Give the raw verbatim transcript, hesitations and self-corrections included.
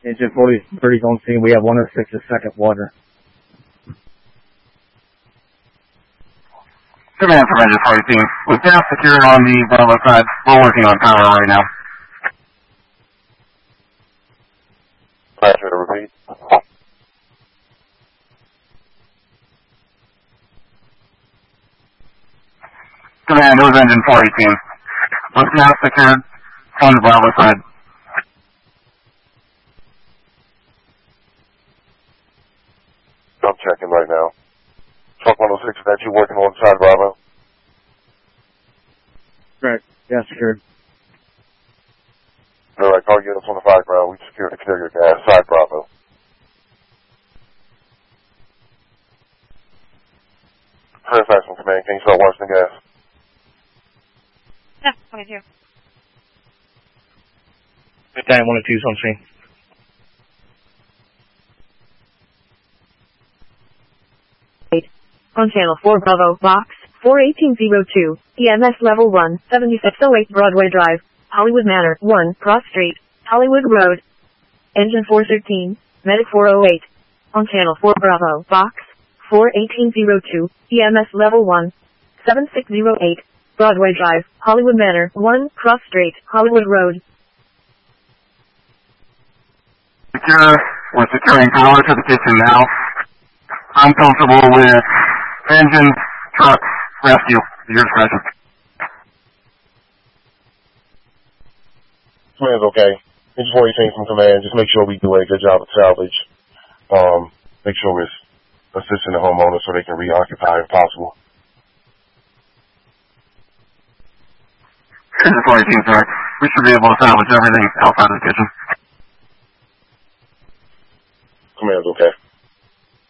Engine forty-three is on scene. We have one oh six of second water. Command from Engine forty-two. With gas secured on the Bravo side, we're working on power right now. Roger, repeat. Command, it was Engine forty-two. With gas secured on the Bravo side. I'm checking right now. Truck one oh six, is that you working on side Bravo? Correct. Gas secured. Alright, call units on the fire ground. We secured exterior gas, side Bravo. Fairfax from command, can you start watching the gas? Yeah, twenty-two. Good time, one oh two is on scene. On channel four Bravo, box four eighteen oh two, E M S level one, seventy-six oh eight Broadway Drive, Hollywood Manor, one, Cross Street, Hollywood Road. Engine four thirteen, Medic four oh eight. On channel four Bravo, box four eighteen oh two, E M S level one, seventy-six oh eight, Broadway Drive, Hollywood Manor, one, Cross Street, Hollywood Road. Secure, we're securing power to the kitchen now. I'm comfortable with engine, truck, rescue, your discretion. Command's okay. Engine forty-two from command, just make sure we do a good job of salvage. Um, make sure we're assisting the homeowners so they can reoccupy if possible. Engine forty-two, sir. We should be able to salvage everything outside of the kitchen. Command's okay.